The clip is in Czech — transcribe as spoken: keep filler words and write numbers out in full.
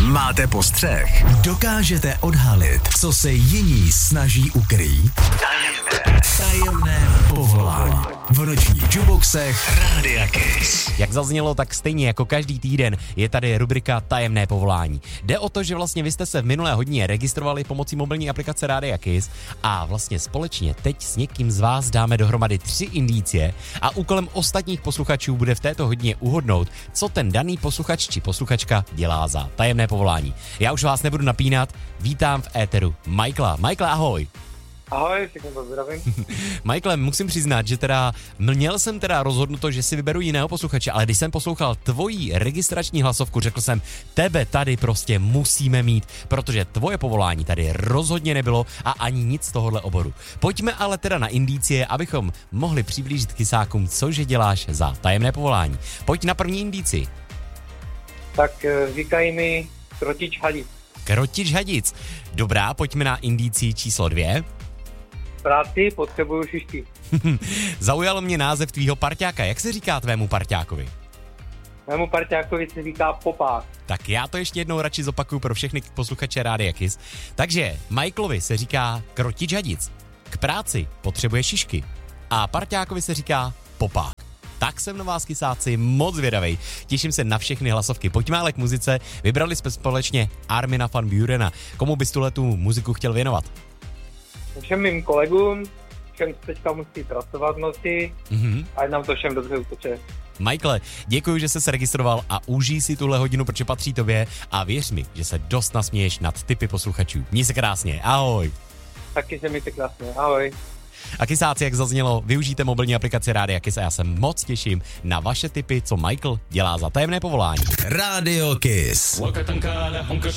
Máte postřeh? Dokážete odhalit, co se jiní snaží ukrýt? Tajemné, tajemné povolání. V nočních juboxech Rádia Kiss. Jak zaznělo, tak stejně jako každý týden je tady rubrika Tajemné povolání. Jde o to, že vlastně vy jste se v minulé hodině registrovali pomocí mobilní aplikace Rádia Kiss a vlastně společně teď s někým z vás dáme dohromady tři indicie a úkolem ostatních posluchačů bude v této hodině uhodnout, co ten daný posluchač či posluchačka dělá za tajemné povolání. Já už vás nebudu napínat, vítám v éteru Michaela. Michael, ahoj. Ahoj, všechno pozdravím. Michael, musím přiznat, že teda měl jsem teda rozhodnuto, že si vyberu jiného posluchače, ale když jsem poslouchal tvoji registrační hlasovku, řekl jsem, tebe tady prostě musíme mít, protože tvoje povolání tady rozhodně nebylo a ani nic z tohohle oboru. Pojďme ale teda na indicie, abychom mohli přiblížit kysákům, cože děláš za tajemné povolání. Pojď na první indici. Tak říkají mi krotič hadic. Krotič hadic. Dobrá, pojďme na indici číslo dvě. V práci potřebuju šišky. Zaujalo mě název tvýho parťáka. Jak se říká tvému parťákovi? Mému parťákovi se říká popák. Tak já to ještě jednou radši zopakuju pro všechny posluchače Rádia Kiss. Takže Michaelovi se říká krotič hadic. K práci potřebuje šišky. A parťákovi se říká popák. Tak jsem na vás, kysáci, moc zvědavej. Těším se na všechny hlasovky. Pojďme ale k muzice. Vybrali jsme společně Armina van Burena. Komu bys tuhletu muziku chtěl věnovat? Všem mým kolegům, všem teďka musí pracovat v noci mm-hmm. a nám to všem dobře uteče. Michaele, děkuji, že jsi se registroval a užij si tuhle hodinu, protože patří tobě a věř mi, že se dost nasměješ nad tipy posluchačů. Měj se krásně, ahoj. Taky se mějte krásně, ahoj. A kysáci, jak zaznělo, využijte mobilní aplikaci Rádia Kiss a já se moc těším na vaše tipy, co Michael dělá za tajemné povolání. Rádio Kiss.